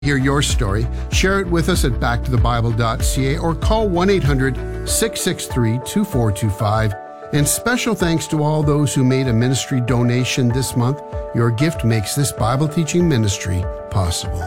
Hear your story, share it with us at backtothebible.ca or call 1-800-663-2425. And special thanks to all those who made a ministry donation this month. Your gift makes this Bible teaching ministry possible.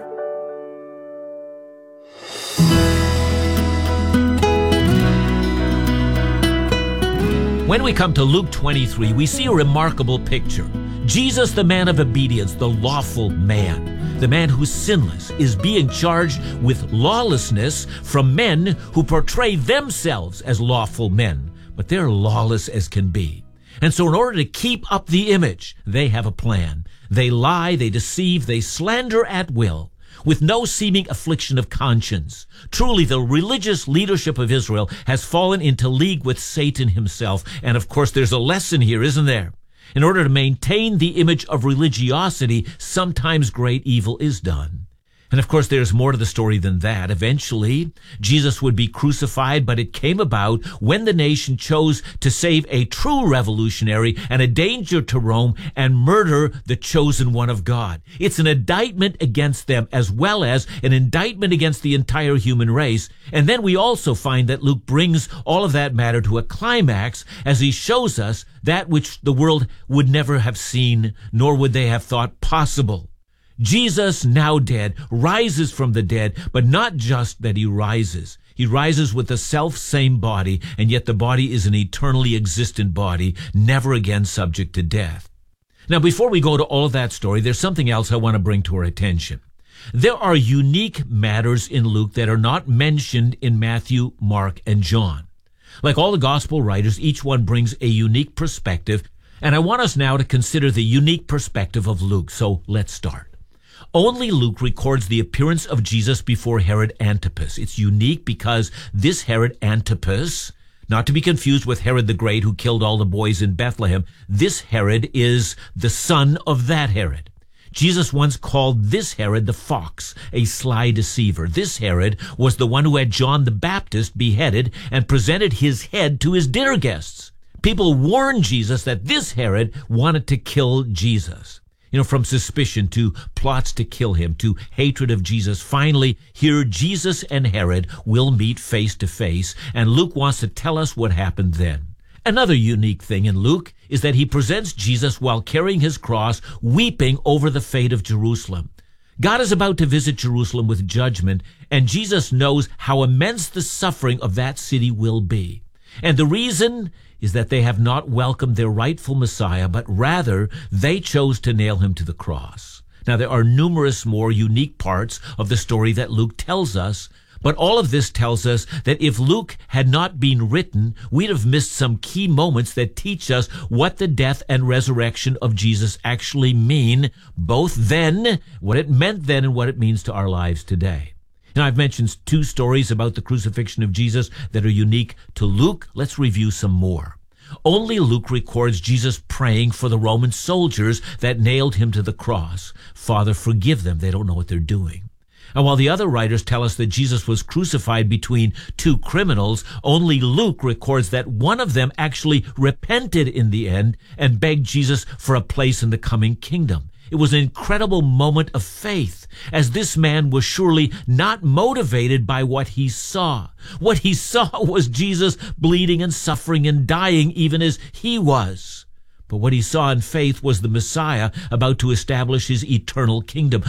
When we come to Luke 23, we see a remarkable picture. Jesus, the man of obedience, the lawful man, the man who's sinless, is being charged with lawlessness from men who portray themselves as lawful men, but they're lawless as can be. And so in order to keep up the image, they have a plan. They lie, they deceive, they slander at will, with no seeming affliction of conscience. Truly, the religious leadership of Israel has fallen into league with Satan himself. And of course, there's a lesson here, isn't there? In order to maintain the image of religiosity, sometimes great evil is done. And of course, there's more to the story than that. Eventually, Jesus would be crucified, but it came about when the nation chose to save a true revolutionary and a danger to Rome and murder the chosen one of God. It's an indictment against them as well as an indictment against the entire human race. And then we also find that Luke brings all of that matter to a climax as he shows us that which the world would never have seen, nor would they have thought possible. Jesus, now dead, rises from the dead, but not just that he rises. He rises with the self-same body, and yet the body is an eternally existent body, never again subject to death. Now, before we go to all of that story, there's something else I want to bring to our attention. There are unique matters in Luke that are not mentioned in Matthew, Mark, and John. Like all the gospel writers, each one brings a unique perspective, and I want us now to consider the unique perspective of Luke, so let's start. Only Luke records the appearance of Jesus before Herod Antipas. It's unique because this Herod Antipas, not to be confused with Herod the Great who killed all the boys in Bethlehem, this Herod is the son of that Herod. Jesus once called this Herod the fox, a sly deceiver. This Herod was the one who had John the Baptist beheaded and presented his head to his dinner guests. People warned Jesus that this Herod wanted to kill Jesus. From suspicion to plots to kill him, to hatred of Jesus. Finally, here Jesus and Herod will meet face to face, and Luke wants to tell us what happened then. Another unique thing in Luke is that he presents Jesus while carrying his cross, weeping over the fate of Jerusalem. God is about to visit Jerusalem with judgment, and Jesus knows how immense the suffering of that city will be. And the reason is that they have not welcomed their rightful Messiah, but rather they chose to nail him to the cross. Now, there are numerous more unique parts of the story that Luke tells us, but all of this tells us that if Luke had not been written, we'd have missed some key moments that teach us what the death and resurrection of Jesus actually mean, both then, what it meant then, and what it means to our lives today. Now, I've mentioned two stories about the crucifixion of Jesus that are unique to Luke. Let's review some more. Only Luke records Jesus praying for the Roman soldiers that nailed him to the cross. Father, forgive them. They don't know what they're doing. And while the other writers tell us that Jesus was crucified between two criminals, only Luke records that one of them actually repented in the end and begged Jesus for a place in the coming kingdom. It was an incredible moment of faith, as this man was surely not motivated by what he saw. What he saw was Jesus bleeding and suffering and dying even as he was. But what he saw in faith was the Messiah about to establish his eternal kingdom.